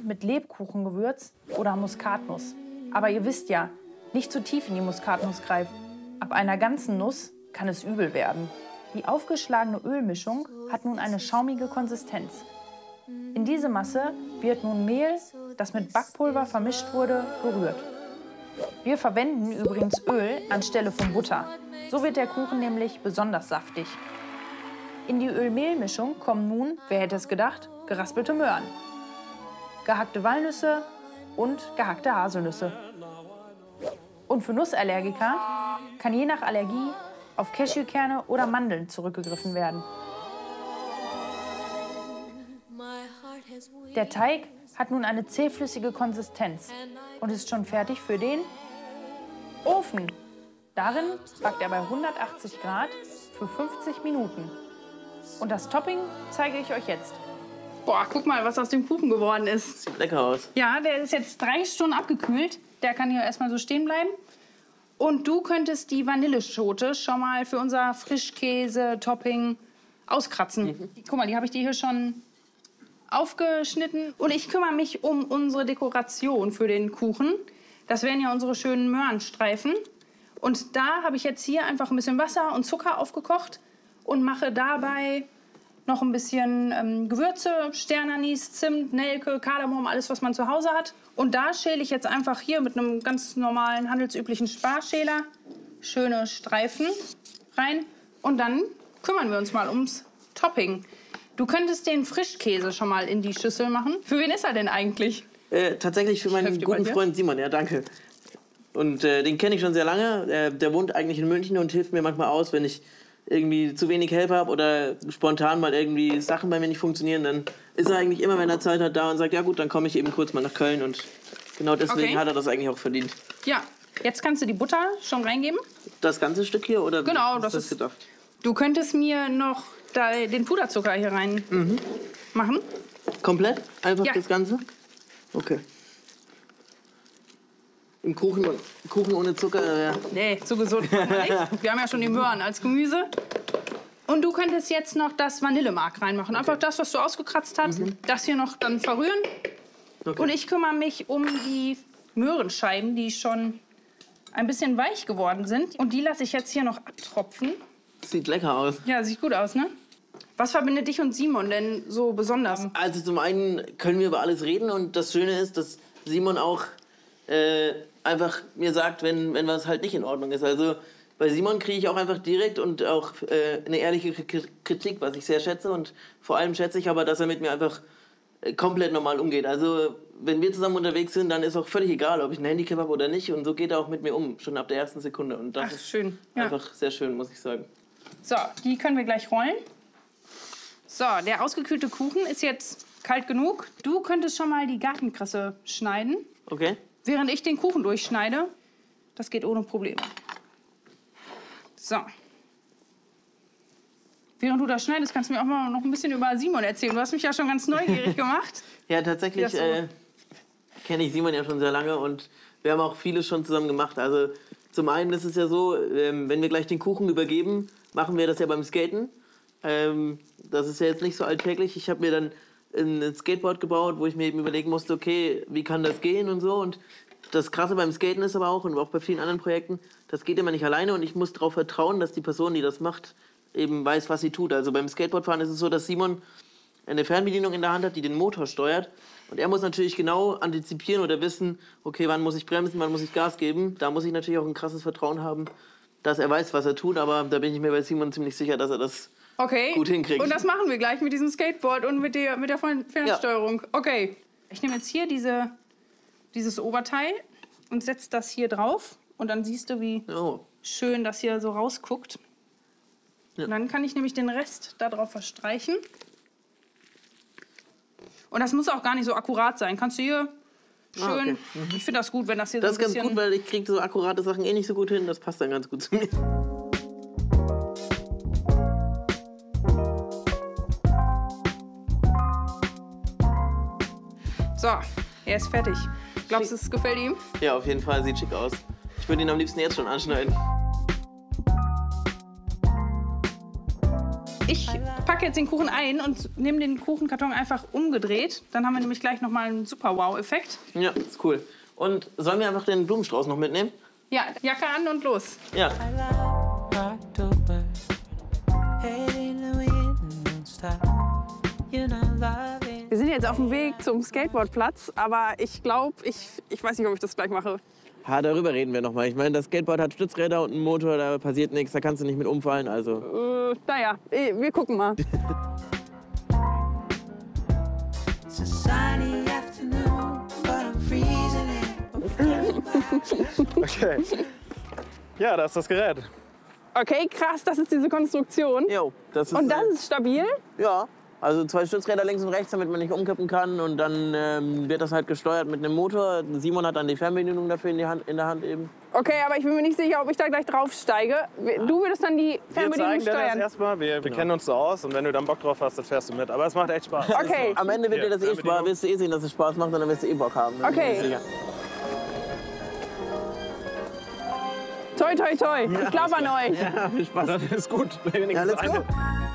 mit Lebkuchengewürz oder Muskatnuss. Aber ihr wisst ja, nicht zu tief in die Muskatnuss greifen. Ab einer ganzen Nuss kann es übel werden. Die aufgeschlagene Ölmischung hat nun eine schaumige Konsistenz. In diese Masse wird nun Mehl, das mit Backpulver vermischt wurde, gerührt. Wir verwenden übrigens Öl anstelle von Butter. So wird der Kuchen nämlich besonders saftig. In die Öl-Mehl-Mischung kommen nun, wer hätte es gedacht, geraspelte Möhren, gehackte Walnüsse und gehackte Haselnüsse. Und für Nussallergiker kann je nach Allergie auf Cashewkerne oder Mandeln zurückgegriffen werden. Der Teig hat nun eine zähflüssige Konsistenz und ist schon fertig für den Ofen. Darin backt er bei 180 Grad für 50 Minuten. Und das Topping zeige ich euch jetzt. Boah, guck mal, was aus dem Kuchen geworden ist. Sieht lecker aus. Ja, der ist jetzt 3 Stunden abgekühlt. Der kann hier erstmal so stehen bleiben. Und du könntest die Vanilleschote schon mal für unser Frischkäse-Topping auskratzen. Guck mal, die habe ich dir hier schon aufgeschnitten. Und ich kümmere mich um unsere Dekoration für den Kuchen. Das wären ja unsere schönen Möhrenstreifen. Und da habe ich jetzt hier einfach ein bisschen Wasser und Zucker aufgekocht und mache dabei noch ein bisschen Gewürze, Sternanis, Zimt, Nelke, Kardamom, alles, was man zu Hause hat. Und da schäle ich jetzt einfach hier mit einem ganz normalen, handelsüblichen Sparschäler schöne Streifen rein. Und dann kümmern wir uns mal ums Topping. Du könntest den Frischkäse schon mal in die Schüssel machen. Für wen ist er denn eigentlich? Tatsächlich für meinen guten Freund Simon, ja, danke. Und den kenne ich schon sehr lange. Der wohnt eigentlich in München und hilft mir manchmal aus, wenn ich irgendwie zu wenig Helfer habe oder spontan mal irgendwie Sachen bei mir nicht funktionieren, dann ist er eigentlich immer, wenn er Zeit hat, da und sagt, ja gut, dann komme ich eben kurz mal nach Köln und genau deswegen hat er das eigentlich auch verdient. Ja, jetzt kannst du die Butter schon reingeben. Das ganze Stück hier oder genau, wie ist das gedacht? Du könntest mir noch den Puderzucker hier rein machen. Komplett? Einfach ja. Das Ganze? Okay. Im Kuchen ohne Zucker, ja. Nee, zu gesund machen wir nicht. Wir haben ja schon die Möhren als Gemüse. Und du könntest jetzt noch das Vanillemark reinmachen. Einfach das, was du ausgekratzt hast. Das hier noch dann verrühren. Okay. Und ich kümmere mich um die Möhrenscheiben, die schon ein bisschen weich geworden sind. Und die lasse ich jetzt hier noch abtropfen. Sieht lecker aus. Ja, sieht gut aus, ne? Was verbindet dich und Simon denn so besonders? Also zum einen können wir über alles reden. Und das Schöne ist, dass Simon auch einfach mir sagt, wenn was halt nicht in Ordnung ist. Also bei Simon kriege ich auch einfach direkt und auch eine ehrliche Kritik, was ich sehr schätze. Und vor allem schätze ich aber, dass er mit mir einfach komplett normal umgeht. Also wenn wir zusammen unterwegs sind, dann ist auch völlig egal, ob ich ein Handicap habe oder nicht. Und so geht er auch mit mir um, schon ab der ersten Sekunde. Und das ist schön. Einfach sehr schön, muss ich sagen. So, die können wir gleich rollen. So, der ausgekühlte Kuchen ist jetzt kalt genug. Du könntest schon mal die Gartenkresse schneiden. Okay. Während ich den Kuchen durchschneide. Das geht ohne Probleme. So. Während du das schneidest, kannst du mir auch mal noch ein bisschen über Simon erzählen. Du hast mich ja schon ganz neugierig gemacht. Ja, tatsächlich kenne ich Simon ja schon sehr lange und wir haben auch vieles schon zusammen gemacht. Also zum einen ist es ja so, wenn wir gleich den Kuchen übergeben, machen wir das ja beim Skaten. Das ist ja jetzt nicht so alltäglich. Ich habe mir dann ein Skateboard gebaut, wo ich mir eben überlegen musste, okay, wie kann das gehen und so. Und das Krasse beim Skaten ist aber auch, und auch bei vielen anderen Projekten, das geht immer nicht alleine und ich muss darauf vertrauen, dass die Person, die das macht, eben weiß, was sie tut. Also beim Skateboardfahren ist es so, dass Simon eine Fernbedienung in der Hand hat, die den Motor steuert. Und er muss natürlich genau antizipieren oder wissen, okay, wann muss ich bremsen, wann muss ich Gas geben. Da muss ich natürlich auch ein krasses Vertrauen haben, dass er weiß, was er tut. Aber da bin ich mir bei Simon ziemlich sicher, dass er das gut hinkriegt. Und das machen wir gleich mit diesem Skateboard und mit der Fernsteuerung. Ja. Okay. Ich nehme jetzt hier dieses Oberteil und setze das hier drauf. Und dann siehst du, wie schön das hier so rausguckt. Ja. Und dann kann ich nämlich den Rest da drauf verstreichen. Und das muss auch gar nicht so akkurat sein. Kannst du hier schön... Ich finde das gut, wenn das hier das so ein bisschen... Das ist ganz gut, weil ich kriege so akkurate Sachen eh nicht so gut hin. Das passt dann ganz gut zu mir. So, er ist fertig. Glaubst du, es gefällt ihm? Ja, auf jeden Fall. Sieht schick aus. Ich würde ihn am liebsten jetzt schon anschneiden. Ich packe jetzt den Kuchen ein und nehme den Kuchenkarton einfach umgedreht. Dann haben wir nämlich gleich noch mal einen super Wow-Effekt. Ja, ist cool. Und sollen wir einfach den Blumenstrauß noch mitnehmen? Ja, Jacke an und los. Ja. Wir sind jetzt auf dem Weg zum Skateboardplatz, aber ich glaube, ich weiß nicht, ob ich das gleich mache. Ha, darüber reden wir noch mal. Ich meine, das Skateboard hat Stützräder und einen Motor, da passiert nichts, da kannst du nicht mit umfallen, also. Naja, wir gucken mal. Okay. Ja, da ist das Gerät. Okay, krass, das ist diese Konstruktion. Jo, das ist. Und das ist stabil? Ja. Also 2 Stützräder links und rechts, damit man nicht umkippen kann. Und dann wird das halt gesteuert mit einem Motor. Simon hat dann die Fernbedienung dafür in der Hand eben. Okay, aber ich bin mir nicht sicher, ob ich da gleich draufsteige. Du würdest dann die Wir Fernbedienung zeigen dir das steuern. erstmal. Wir kennen uns so aus. Und wenn du dann Bock drauf hast, dann fährst du mit. Aber es macht echt Spaß. Okay. Am Ende wird Hier, dir das Fernbedienung. wirst du sehen, dass es Spaß macht und dann wirst du Bock haben. Da bin ich Okay. mir sicher. Toi, toi, toi. Ich glaube an euch. Ja, viel Spaß. Das ist gut. Ja, let's go.